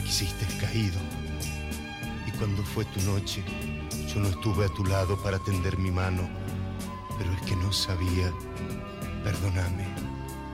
quisiste caído. Y cuando fue tu noche, yo no estuve a tu lado para tender mi mano, pero es que no sabía. Perdóname.